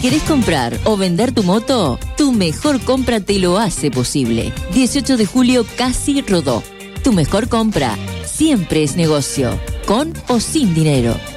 querés comprar o vender tu moto, Tu Mejor Compra te lo hace posible. 18 de julio casi rodó. Tu Mejor Compra siempre es negocio, con o sin dinero.